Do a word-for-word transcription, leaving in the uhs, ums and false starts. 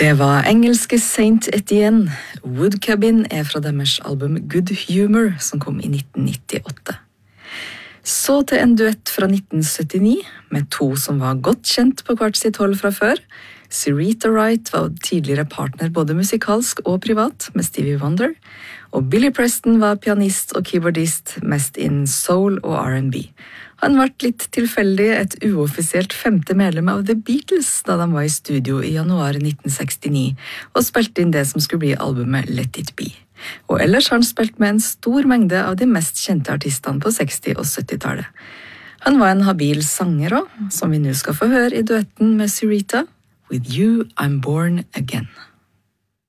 Det var engelske Saint Etienne. Woodcabin er fra deres album Good Humor, som kom i nitten nittiåtte. Så til en duett fra nitten syttini, med to som var godt kjent på hvert sitt hold fra før. Syreeta Wright var tidligere partner både musikalsk og privat med Stevie Wonder, og Billy Preston var pianist og keyboardist mest innen soul og R and B. Han ble litt tilfeldig et uoffisielt femte medlem av The Beatles da de var i studio i januar nitten sekstini og spilte inn det som skulle bli albumet Let It Be. Og ellers har han spilt med en stor mengde av de mest kjente artistene på seksti- og syttitallet. Han var en habil sanger også, som vi nå skal få høre i duetten med Syreeta, With You I'm Born Again.